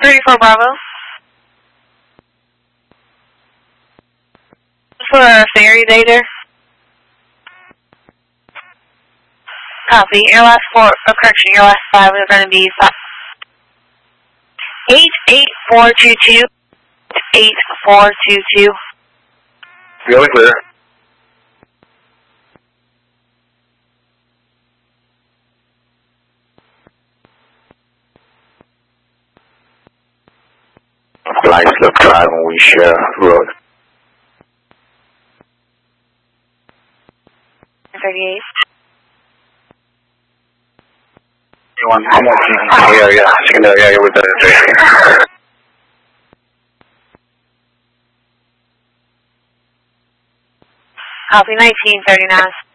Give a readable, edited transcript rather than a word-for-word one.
34 Bravo. For a ferry day there. Copy. Your last four, correction, your last five are going to be 88422. 8422. Really clear. Leisler Drive on Wish Road. 38. I'm on area, secondary area with the Copy 1939.